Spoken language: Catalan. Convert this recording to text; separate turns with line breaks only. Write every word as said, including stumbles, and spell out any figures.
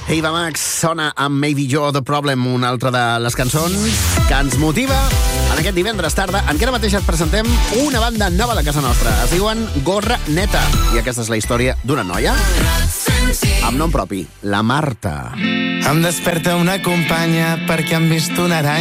Eva Max sona amb Maybe You're the Problem, una altra de les cançons que ens motiva en aquest divendres tarda, en què ara mateix et presentem una banda nova de casa nostra. Es diuen Gorra Neta, i aquesta és la història d'una noia amb nom propi, la Marta.
Em desperta una companya perquè han vist una aranya